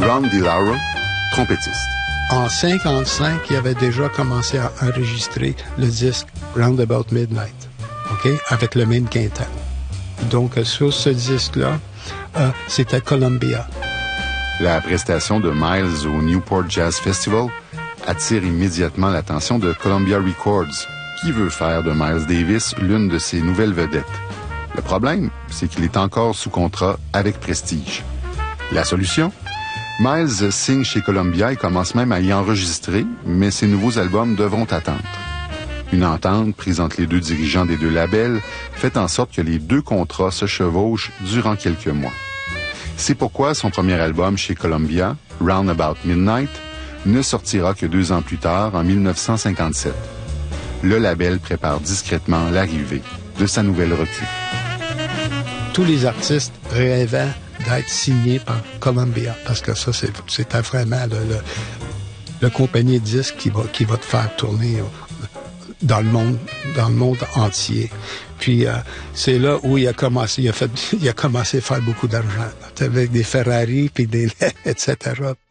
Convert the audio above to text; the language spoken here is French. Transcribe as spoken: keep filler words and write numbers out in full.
Ron DiLauro, trompettiste. En cinquante-cinq, il avait déjà commencé à enregistrer le disque Roundabout Midnight, OK, avec le même quintet. Donc, sur ce disque-là, euh, c'était Columbia. La prestation de Miles au Newport Jazz Festival attire immédiatement l'attention de Columbia Records, qui veut faire de Miles Davis l'une de ses nouvelles vedettes. Le problème, c'est qu'il est encore sous contrat avec Prestige. La solution? Miles signe chez Columbia et commence même à y enregistrer, mais ses nouveaux albums devront attendre. Une entente prise entre les deux dirigeants des deux labels fait en sorte que les deux contrats se chevauchent durant quelques mois. C'est pourquoi son premier album chez Columbia, Roundabout Midnight, ne sortira que deux ans plus tard, en dix-neuf cent cinquante-sept. Le label prépare discrètement l'arrivée de sa nouvelle recrue. Tous les artistes rêvaient d'être signés par Columbia, parce que ça, c'est, c'était vraiment le, le, le compagnie de disques qui va, qui va te faire tourner dans le monde, dans le monde entier. Puis euh, c'est là où il a commencé, il a fait, il a commencé à faire beaucoup d'argent, avec des Ferrari puis des et cetera.